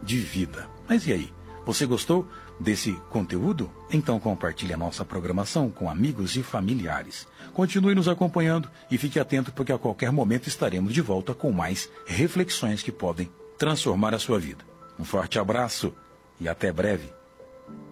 de vida. Mas e aí? Você gostou desse conteúdo? Então compartilhe a nossa programação com amigos e familiares. Continue nos acompanhando e fique atento porque a qualquer momento estaremos de volta com mais reflexões que podem transformar a sua vida. Um forte abraço e até breve.